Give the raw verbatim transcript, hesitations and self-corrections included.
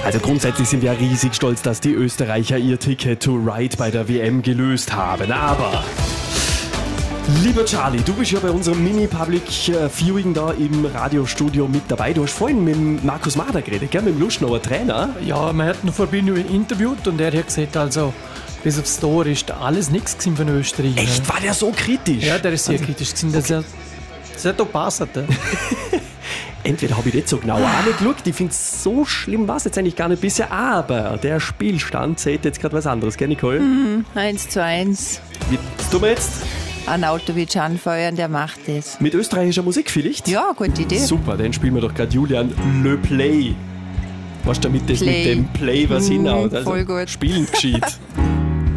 Also grundsätzlich sind wir riesig stolz, dass die Österreicher ihr Ticket to Ride bei der W M gelöst haben. Aber, lieber Charlie, du bist ja bei unserem Mini-Public Viewing da im Radiostudio mit dabei. Du hast vorhin mit Markus Mader geredet, gell? Mit dem Luschnauer Trainer. Ja, man hat ihn vorhin interviewt und er hat gesagt, also bis aufs Tor ist alles nichts von Österreich. Echt? War der so kritisch? Ja, der ist sehr also, kritisch. Das okay. Das hat doch gepasst. Entweder habe ich nicht so genau angeschaut, ich finde es so schlimm war es jetzt eigentlich gar nicht bisher, aber der Spielstand zählt jetzt gerade was anderes, gell Nicole? Mhm, eins zu eins. Wie tun wir jetzt? Arnautovic anfeuern, der macht das. Mit österreichischer Musik vielleicht? Ja, gute Idee. Super, dann spielen wir doch gerade Julian Le Play. Was damit das Play. mit dem Play was mhm, hinhaut? Also voll gut. Spielend geschieht.